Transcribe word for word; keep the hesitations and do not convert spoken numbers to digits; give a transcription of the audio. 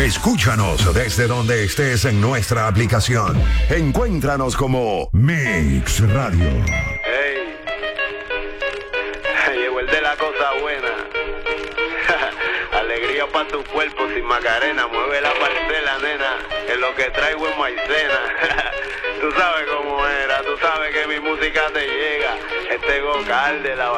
Escúchanos desde donde estés en nuestra aplicación. Encuéntranos como Mix Radio. Hey, llegó el de la cosa buena. Alegría para tu cuerpo sin Macarena. Mueve la parcela, nena, que lo que traigo es maicena. Tú sabes cómo era, tú sabes que mi música te llega. Este vocal de la